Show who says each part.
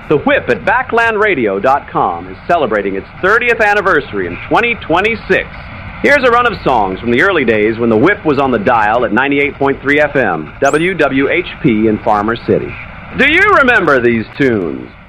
Speaker 1: The Whip at BacklandRadio.com is celebrating its 30th anniversary in 2026. Here's a run of songs from the early days when the Whip was on the dial at 98.3 FM, WWHP in Farmer City. Do you remember these tunes?